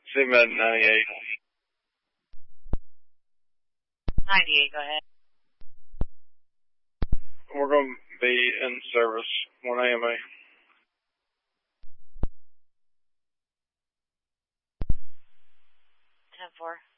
CMed 98. 98, go ahead. We're going to be in service, 1 AMA. 10-4.